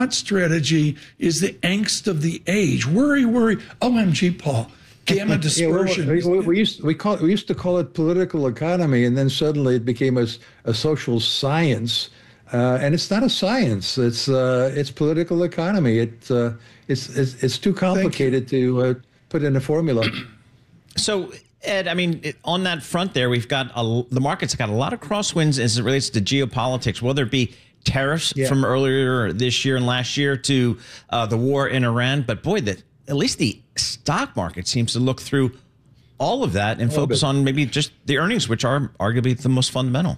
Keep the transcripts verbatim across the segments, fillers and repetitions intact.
strategy is the angst of the age. Worry, worry. O M G, Paul. Gamma dispersion. Yeah, well, we, we used we call it, we used to call it political economy, and then suddenly it became a, a social science. Uh, and it's not a science. It's uh, it's political economy. It uh, it's, it's it's too complicated to uh, put in a formula. So, Ed, I mean, it, on that front, there we've got a, the market's got a lot of crosswinds as it relates to geopolitics, whether it be tariffs yeah. from earlier this year and last year to uh, the war in Iran. But boy, that at least the stock market seems to look through all of that and focus on maybe just the earnings, which are arguably the most fundamental.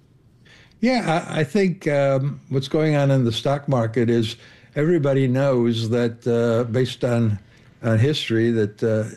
Yeah, I, I think um, what's going on in the stock market is everybody knows that uh, based on, on history that uh,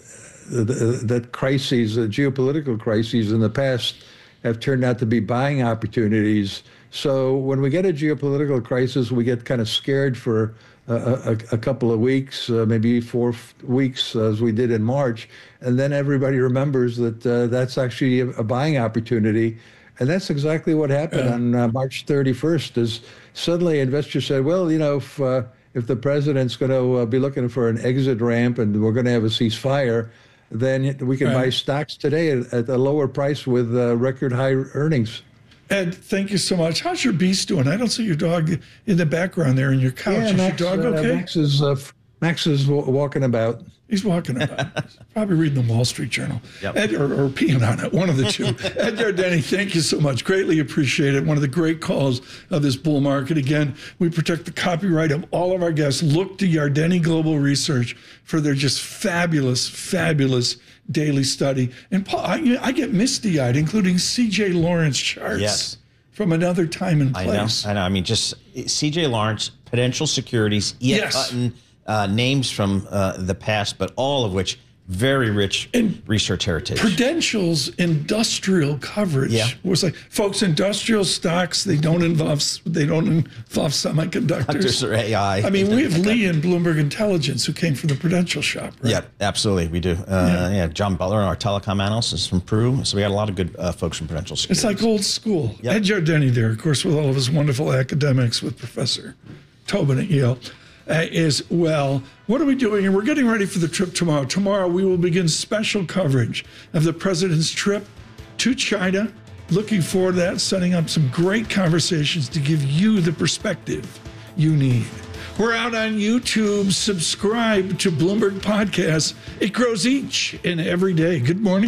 the, that crises, uh, geopolitical crises in the past have turned out to be buying opportunities. So when we get a geopolitical crisis, we get kind of scared for a, a, a couple of weeks, uh, maybe four f- weeks, uh, as we did in March. And then everybody remembers that uh, that's actually a, a buying opportunity. And that's exactly what happened yeah. on uh, March thirty-first, is suddenly investors said, well, you know, if, uh, if the president's going to uh, be looking for an exit ramp and we're going to have a ceasefire, then we can right. buy stocks today at, at a lower price with uh, record high earnings. Ed, thank you so much. How's your beast doing? I don't see your dog in the background there in your couch. Yeah, is Max, your dog okay? Uh, Max is, uh, Max is w- walking about. He's walking about. He's probably reading the Wall Street Journal. Yep. Ed, or, or peeing on it, one of the two. Ed Yardeni, thank you so much. Greatly appreciate it. One of the great calls of this bull market. Again, we protect the copyright of all of our guests. Look to Yardeni Global Research for their just fabulous, fabulous daily study. And Paul, I, I get misty-eyed, including C J Lawrence charts yes. from another time and place. I know, I know. I mean, just C J Lawrence, Prudential Securities, E F yes. Hutton, uh, names from uh, the past, but all of which very rich and research heritage. Prudential's industrial coverage yeah. was like, folks, industrial stocks, they don't involve they don't involve semiconductors or A I. I mean, we have Lee in Bloomberg Intelligence who came from the Prudential shop, right? Yeah, absolutely, we do. Uh, yeah. yeah, John Butler, our telecom analyst, is from Peru, so we got a lot of good uh, folks from Prudential Securities. It's like old school. Yep. Ed Yardeni there, of course, with all of his wonderful academics, with Professor Tobin at Yale. Uh, as well. What are we doing? And we're getting ready for the trip tomorrow. Tomorrow we will begin special coverage of the president's trip to China. Looking forward to that, setting up some great conversations to give you the perspective you need. We're out on YouTube. Subscribe to Bloomberg Podcasts. It grows each and every day. Good morning.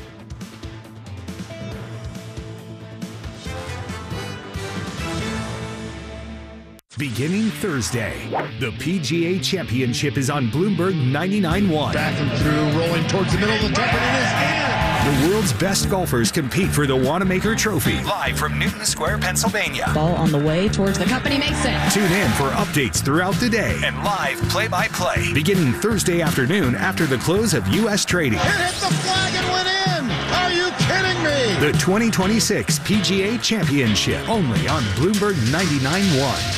Beginning Thursday, the P G A Championship is on Bloomberg ninety-nine point one. Back and through, rolling towards the middle of the top, and it is in. The world's best golfers compete for the Wanamaker Trophy. Live from Newton Square, Pennsylvania. Ball on the way towards the company makes it. Tune in for updates throughout the day and live play-by-play. Beginning Thursday afternoon after the close of U S trading. It hit the flag and went in. Are you kidding me? The twenty twenty-six P G A Championship, only on Bloomberg ninety-nine point one.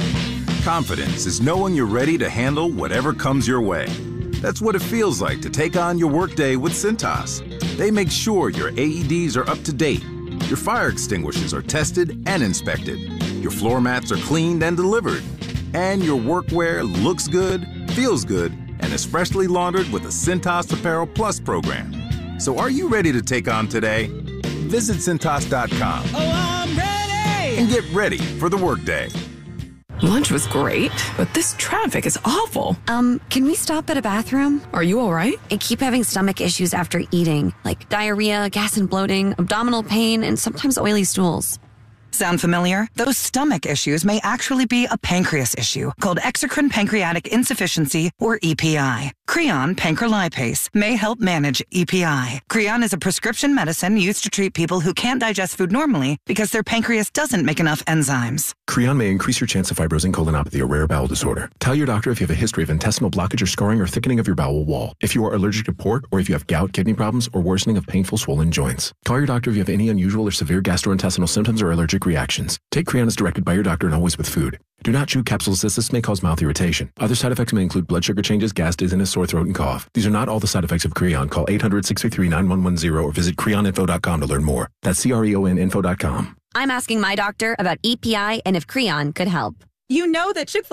Confidence is knowing you're ready to handle whatever comes your way. That's what it feels like to take on your workday with Cintas. They make sure your A E Ds are up to date, your fire extinguishers are tested and inspected, your floor mats are cleaned and delivered, and your workwear looks good, feels good, and is freshly laundered with the Cintas Apparel Plus program. So are you ready to take on today? Visit Cintas dot com. Oh, I'm ready! And get ready for the workday. Lunch was great, but this traffic is awful. Um, can we stop at a bathroom? Are you all right? I keep having stomach issues after eating, like diarrhea, gas and bloating, abdominal pain, and sometimes oily stools. Sound familiar? Those stomach issues may actually be a pancreas issue called exocrine pancreatic insufficiency, or E P I. Creon pancrelipase may help manage E P I. Creon is a prescription medicine used to treat people who can't digest food normally because their pancreas doesn't make enough enzymes. Creon may increase your chance of fibrosing colonopathy, a rare bowel disorder. Tell your doctor if you have a history of intestinal blockage or scarring or thickening of your bowel wall, if you are allergic to pork, or if you have gout, kidney problems, or worsening of painful swollen joints. Call your doctor if you have any unusual or severe gastrointestinal symptoms or allergic reactions. Take Creon as directed by your doctor and always with food. Do not chew capsules as this may cause mouth irritation. Other side effects may include blood sugar changes, gas, dizziness, sore throat, and cough. These are not all the side effects of Creon. Call eight hundred, six three three, nine one one zero or visit creon info dot com to learn more. That's C R E O N info dot com. I'm asking my doctor about E P I and if Creon could help. You know that Chick-fil-A